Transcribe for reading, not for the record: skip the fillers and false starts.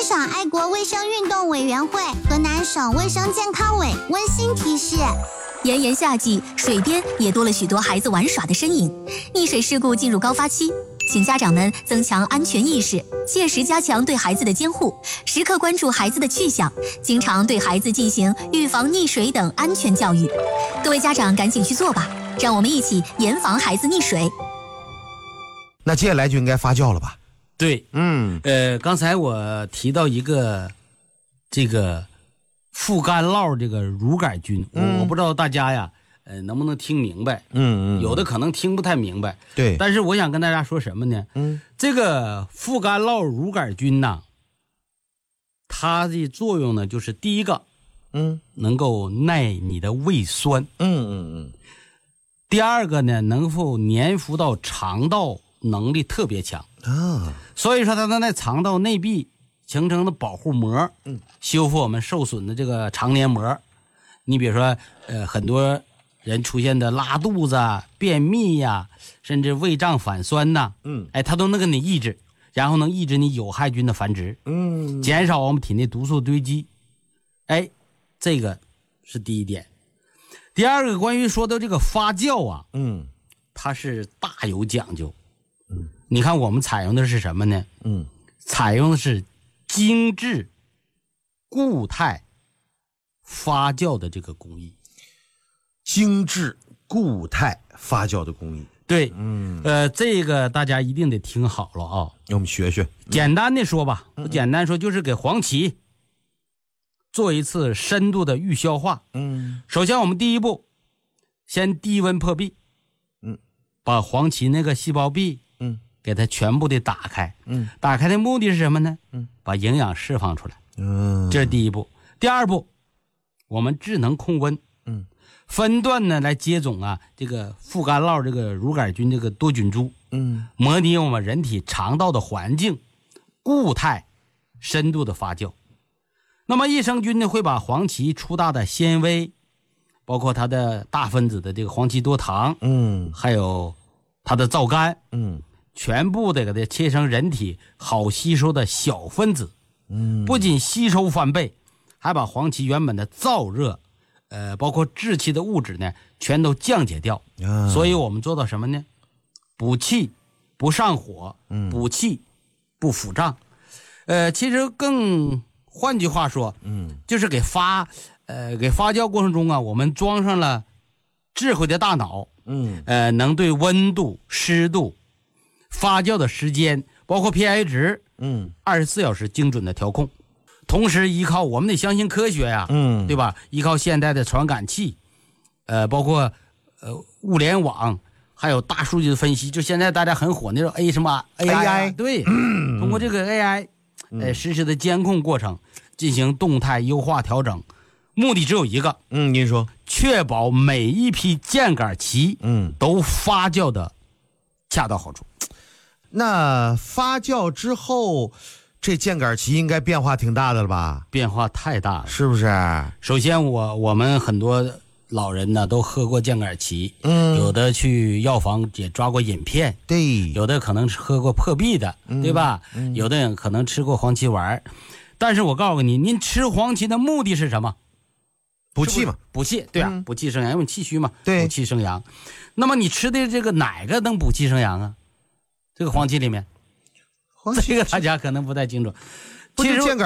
省爱国卫生运动委员会、河南省卫生健康委温馨提示。 炎炎夏季，水边也多了许多孩子玩耍的身影，溺水事故进入高发期，请家长们增强安全意识，切实加强对孩子的监护，时刻关注孩子的去向，经常对孩子进行预防溺水等安全教育。各位家长赶紧去做吧，让我们一起严防孩子溺水。 那接下来就应该发酵了吧？ 对，刚才我提到一个这个副干酪这个乳杆菌，我不知道大家呀，能不能听明白？有的可能听不太明白。 对， 但是我想跟大家说什么呢？这个副干酪乳杆菌呐，它的作用呢，就是第一个，能够耐你的胃酸，第二个呢，能够粘附到肠道能力特别强啊，所以说它能在肠道内壁形成的保护膜，修复我们受损的这个肠黏膜。你比如说，很多人出现的拉肚子啊、便秘呀、甚至胃胀反酸呐，它都能给你抑制，然后能抑制你有害菌的繁殖，减少我们体内毒素堆积。这个是第一点。第二个，关于说的这个发酵啊，它是大有讲究。你看我们采用的是什么呢？采用的是精致固态发酵的这个工艺。 精致固态发酵的工艺。 对，这个大家一定得听好了啊， 让我们学学。 简单的说吧，不简单说就是给黄芪做一次深度的预消化。首先我们第一步，先低温破壁，把黄芪那个细胞壁，给它全部的打开。打开的目的是什么呢？把营养释放出来。这是第一步。第二步，我们智能控温，分段呢来接种啊这个副干酪这个乳杆菌这个多菌株，模拟我们人体肠道的环境，固态深度的发酵。那么益生菌呢会把黄芪粗大的纤维，包括它的大分子的这个黄芪多糖，还有它的皂苷，全部的给它切成人体好吸收的小分子，不仅吸收翻倍，还把黄芪原本的燥热，包括滞气的物质呢，全都降解掉。所以我们做到什么呢？补气不上火，补气不腹胀。其实换句话说，就是给发酵过程中啊，我们装上了智慧的大脑，能对温度、湿度、发酵的时间，包括 pH 值，24小时精准的调控。同时依靠我们得相信科学呀，对吧？依靠现代的传感器，包括物联网，还有大数据的分析，就现在大家很火那种 AI， 对，通过这个 AI，实时的监控过程进行动态优化调整，目的只有一个， 您说， 确保每一批箭杆芪，都发酵的恰到好处。 那发酵之后，这箭杆芪应该变化挺大的了吧？ 变化太大了， 是不是？ 首先我们很多老人呢都喝过箭杆芪，有的去药房也抓过饮片， 对， 有的可能喝过破壁的，对吧？有的人可能吃过黄芪丸。但是我告诉你，您吃黄芪的目的是什么？ 补气嘛， 补气，对啊，补气生阳，因为气虚嘛， 对， 补气生阳。那么你吃的这个哪个能补气生阳啊？这个黄芪里面，这个大家可能不太清楚。 其实